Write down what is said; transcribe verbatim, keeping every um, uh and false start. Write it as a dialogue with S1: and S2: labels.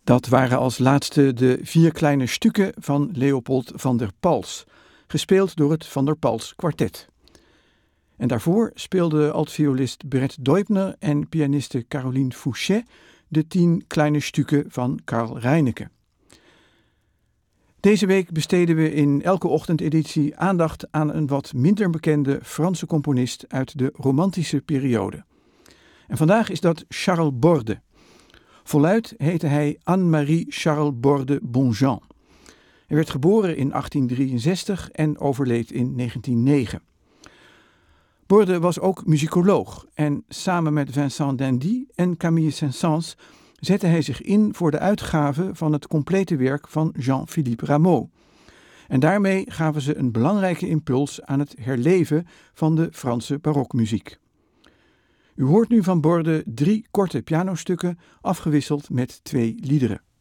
S1: Dat waren als laatste de vier kleine stukken van Leopold van der Pals, gespeeld door het Van der Pals kwartet. En daarvoor speelde altviolist Brett Deubner en pianiste Caroline Fouchet de tien kleine stukken van Carl Reinecke. Deze week besteden we in elke ochtendeditie aandacht aan een wat minder bekende Franse componist uit de romantische periode. En vandaag is dat Charles Borde. Voluit heette hij Anne-Marie Charles Borde Bonjean. Hij werd geboren in achttien drieënzestig en overleed in negentien negen. Borde was ook muzikoloog en samen met Vincent d'Indy en Camille Saint-Saëns zette hij zich in voor de uitgave van het complete werk van Jean-Philippe Rameau. En daarmee gaven ze een belangrijke impuls aan het herleven van de Franse barokmuziek. U hoort nu van Borde drie korte pianostukken afgewisseld met twee liederen.